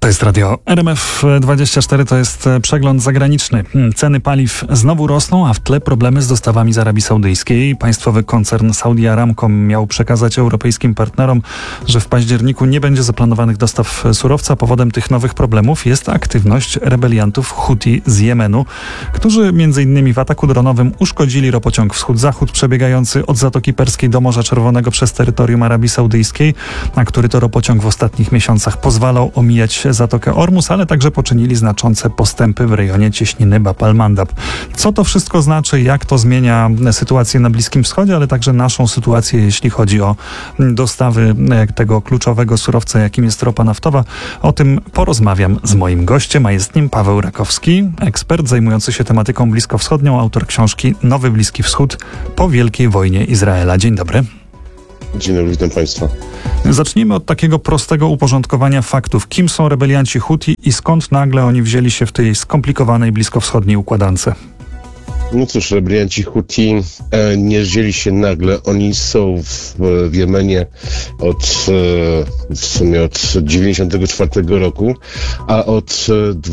To jest radio RMF24, to jest przegląd zagraniczny. Ceny paliw znowu rosną, a w tle problemy z dostawami z Arabii Saudyjskiej. Państwowy koncern Saudi Aramco miał przekazać europejskim partnerom, że w październiku nie będzie zaplanowanych dostaw surowca. Powodem tych nowych problemów jest aktywność rebeliantów Huti z Jemenu, którzy m.in. w ataku dronowym uszkodzili ropociąg Wschód-Zachód przebiegający od Zatoki Perskiej do Morza Czerwonego przez terytorium Arabii Saudyjskiej, a który to ropociąg w ostatnich miesiącach pozwalał omijać Zatokę Ormus, ale także poczynili znaczące postępy w rejonie cieśniny Bab al-Mandab. Co to wszystko znaczy, jak to zmienia sytuację na Bliskim Wschodzie, ale także naszą sytuację, jeśli chodzi o dostawy tego kluczowego surowca, jakim jest ropa naftowa? O tym porozmawiam z moim gościem, a jest nim Paweł Rakowski, ekspert zajmujący się tematyką bliskowschodnią, autor książki Nowy Bliski Wschód po Wielkiej Wojnie Izraela. Dzień dobry. Dzień dobry, witam Państwa. Zacznijmy od takiego prostego uporządkowania faktów. Kim są rebelianci Huti i skąd nagle oni wzięli się w tej skomplikowanej bliskowschodniej układance? No cóż, rebelianci Huti nie wzięli się nagle. Oni są w Jemenie w sumie od 1994 roku, a od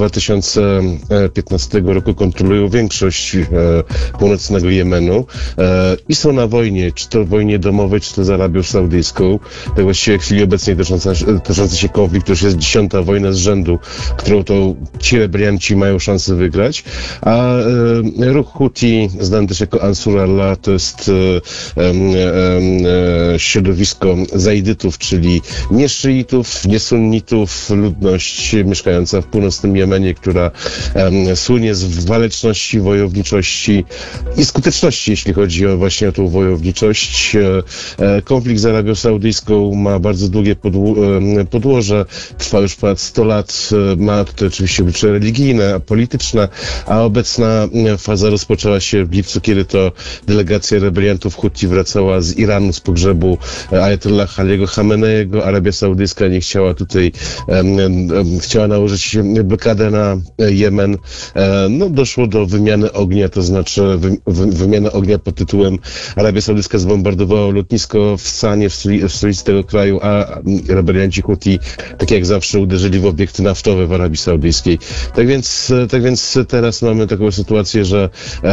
2015 roku kontrolują większość północnego Jemenu i są na wojnie, czy to wojnie domowej, czy to z Arabią Saudyjską. Tak właściwie w chwili obecnej toczący się konflikt to już jest 10. wojna z rzędu, którą to ci rebelianci mają szansę wygrać, a ruch Huti, znany też jako Ansur Allah, to jest środowisko zaidytów, czyli nie szyitów, nie sunnitów, ludność mieszkająca w północnym Jemenie, która słynie z waleczności, wojowniczości i skuteczności, jeśli chodzi właśnie o tą wojowniczość. Konflikt z Arabią Saudyjską ma bardzo długie podłoże, trwa już ponad 100 lat, ma tutaj oczywiście oblicze religijne, polityczne, a obecna faza rozpoczęła się w lipcu, kiedy to delegacja rebeliantów Huti wracała z Iranu, z pogrzebu Ajatollah Aliego Chameneiego. Arabia Saudyjska nie chciała tutaj, chciała nałożyć blokadę na Jemen. No, doszło do wymiany ognia, to znaczy wymiana ognia pod tytułem Arabia Saudyjska zbombardowała lotnisko w Sanie, w stolicy tego kraju, a rebelianci Huti, tak jak zawsze, uderzyli w obiekty naftowe w Arabii Saudyjskiej. Tak więc teraz mamy taką sytuację, że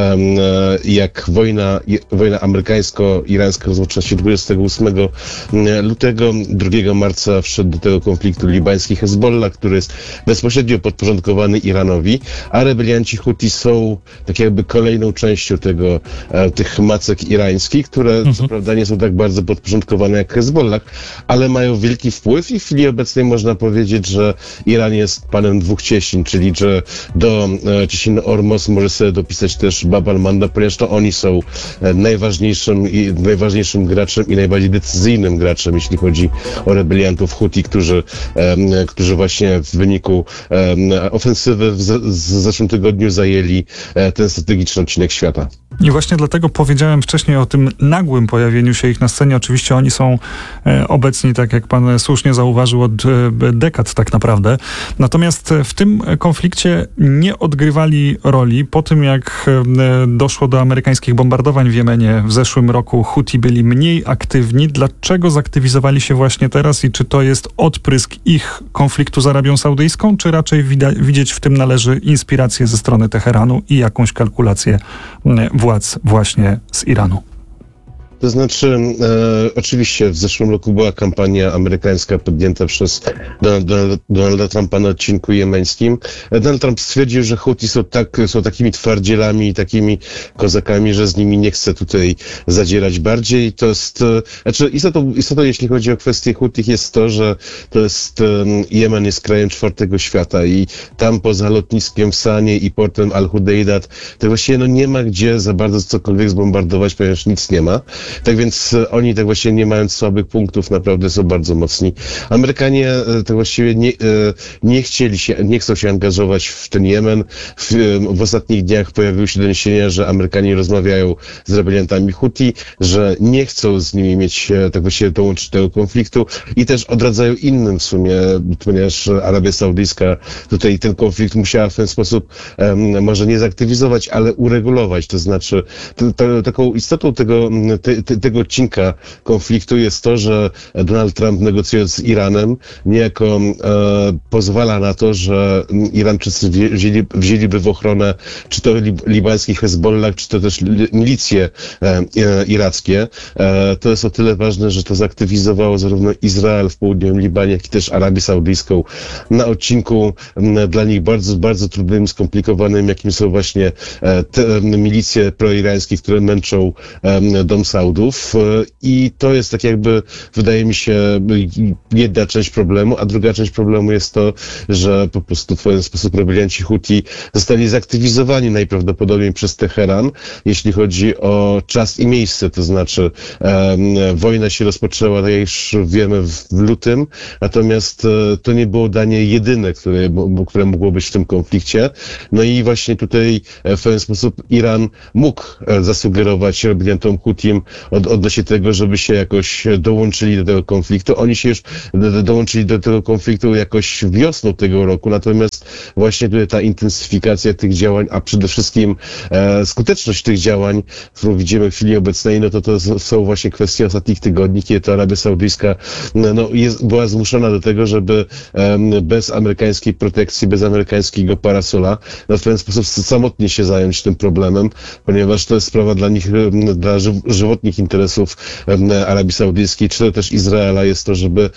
jak wojna amerykańsko-irańska rozpoczęła się 28 lutego, 2 marca wszedł do tego konfliktu libański Hezbollah, który jest bezpośrednio podporządkowany Iranowi, a rebelianci Huti są tak jakby kolejną częścią tych macek irańskich, które co prawda nie są tak bardzo podporządkowane jak Hezbollah, ale mają wielki wpływ i w chwili obecnej można powiedzieć, że Iran jest panem dwóch cieśnin, czyli że do cieśniny Ormus może sobie dopisać też Bab al-Mandab, ponieważ to oni są najważniejszym graczem i najbardziej decyzyjnym graczem, jeśli chodzi o rebeliantów Huti, którzy właśnie w wyniku ofensywy w zeszłym tygodniu zajęli ten strategiczny odcinek świata. I właśnie dlatego powiedziałem wcześniej o tym nagłym pojawieniu się ich na scenie. Oczywiście oni są obecni, tak jak pan słusznie zauważył, od dekad tak naprawdę. Natomiast w tym konflikcie nie odgrywali roli. Po tym, jak doszło do amerykańskich bombardowań w Jemenie w zeszłym roku, Huti byli mniej aktywni. Dlaczego zaktywizowali się właśnie teraz i czy to jest odprysk ich konfliktu z Arabią Saudyjską, czy raczej widzieć w tym należy inspirację ze strony Teheranu i jakąś kalkulację władz właśnie z Iranu? To znaczy, oczywiście w zeszłym roku była kampania amerykańska podjęta przez Donalda Trumpa na odcinku jemeńskim. Donald Trump stwierdził, że Huti są takimi twardzielami i takimi kozakami, że z nimi nie chce tutaj zadzierać bardziej. To jest, istotą jeśli chodzi o kwestię Hutich jest to, że to jest, Jemen jest krajem czwartego świata i tam poza lotniskiem w Sanie i portem Al-Hudejdat, to właściwie nie ma gdzie za bardzo cokolwiek zbombardować, ponieważ nic nie ma. Tak więc oni tak właściwie nie mając słabych punktów naprawdę są bardzo mocni. Amerykanie tak właściwie nie chcą się angażować w ten Jemen. W ostatnich dniach pojawiły się doniesienia, że Amerykanie rozmawiają z rebeliantami Huti, że nie chcą z nimi mieć tak właściwie dołączyć do tego konfliktu i też odradzają innym w sumie, ponieważ Arabia Saudyjska tutaj ten konflikt musiała w ten sposób może nie zaktywizować, ale uregulować. To znaczy taką istotą tego odcinka konfliktu jest to, że Donald Trump, negocjując z Iranem, niejako pozwala na to, że Irańczycy wzięliby w ochronę czy to libańskich Hezbollah, czy to też milicje irackie. To jest o tyle ważne, że to zaktywizowało zarówno Izrael w południowym Libanie, jak i też Arabię Saudyjską na odcinku dla nich bardzo, bardzo trudnym, skomplikowanym, jakim są właśnie te milicje proirańskie, które męczą dom Saudów. I to jest tak jakby, wydaje mi się, jedna część problemu, a druga część problemu jest to, że po prostu w pewien sposób rebelianci Huti zostali zaktywizowani najprawdopodobniej przez Teheran, jeśli chodzi o czas i miejsce, to znaczy wojna się rozpoczęła, tak jak już wiemy, w lutym, natomiast to nie było danie jedyne, które mogło być w tym konflikcie. No i właśnie tutaj w pewien sposób Iran mógł zasugerować rebeliantom Hutim odnośnie tego, żeby się jakoś dołączyli do tego konfliktu. Oni się już dołączyli do tego konfliktu jakoś wiosną tego roku, natomiast właśnie tutaj ta intensyfikacja tych działań, a przede wszystkim skuteczność tych działań, którą widzimy w chwili obecnej, no to są właśnie kwestie ostatnich tygodni, kiedy to Arabia Saudyjska była zmuszona do tego, żeby bez amerykańskiej protekcji, bez amerykańskiego parasola, w ten sposób samotnie się zająć tym problemem, ponieważ to jest sprawa dla nich, dla żywotnych interesów Arabii Saudyjskiej, czy to też Izraela jest to, żeby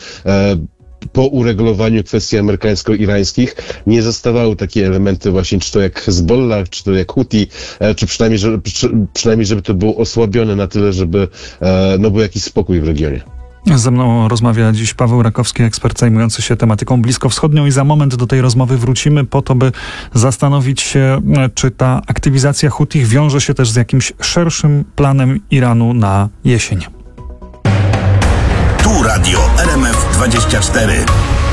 po uregulowaniu kwestii amerykańsko-irańskich nie zostawały takie elementy właśnie, czy to jak Hezbollah, czy to jak Huti, czy przynajmniej żeby to było osłabione na tyle, żeby był jakiś spokój w regionie. Ze mną rozmawia dziś Paweł Rakowski, ekspert zajmujący się tematyką bliskowschodnią i za moment do tej rozmowy wrócimy po to, by zastanowić się, czy ta aktywizacja Hutich wiąże się też z jakimś szerszym planem Iranu na jesień. Tu Radio RMF 24.